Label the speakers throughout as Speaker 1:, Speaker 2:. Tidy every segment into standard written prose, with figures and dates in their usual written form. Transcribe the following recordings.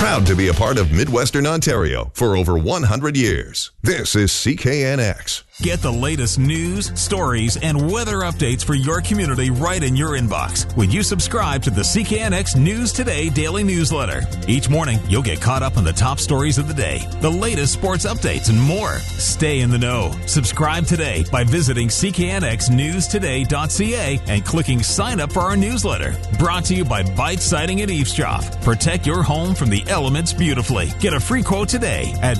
Speaker 1: Proud to be a part of Midwestern Ontario for over 100 years. This is CKNX.
Speaker 2: Get the latest news, stories, and weather updates for your community right in your inbox when you subscribe to the CKNX News Today daily newsletter. Each morning, you'll get caught up on the top stories of the day, the latest sports updates, and more. Stay in the know. Subscribe today by visiting cknxnewstoday.ca and clicking sign up for our newsletter. Brought to you by Bite Siding and Eavesdrop. Protect your home from the elements beautifully. Get a free quote today at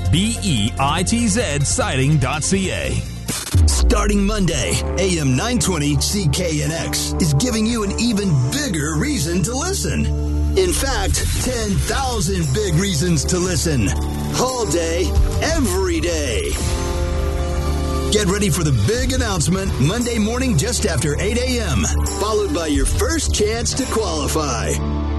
Speaker 2: BEITZsiding.ca.
Speaker 3: Starting Monday, AM 920 CKNX is giving you an even bigger reason to listen. In fact, 10,000 big reasons to listen. All day, every day. Get ready for the big announcement Monday morning just after 8 a.m., followed by your first chance to qualify.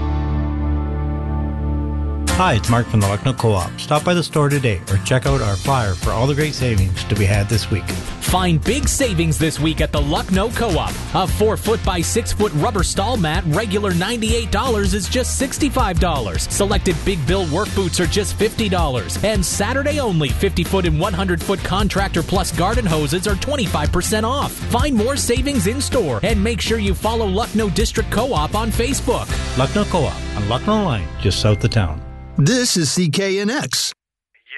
Speaker 4: Hi, it's Mark from the Lucknow Co-op. Stop by the store today or check out our flyer for all the great savings to be had this week.
Speaker 5: Find big savings this week at the Lucknow Co-op. A 4-foot by 6-foot rubber stall mat, regular $98 is just $65. Selected Big Bill work boots are just $50. And Saturday only, 50-foot and 100-foot Contractor Plus garden hoses are 25% off. Find more savings in store and make sure you follow Lucknow District Co-op on Facebook.
Speaker 4: Lucknow Co-op on Lucknow Line, just south of town.
Speaker 3: This is CKNX.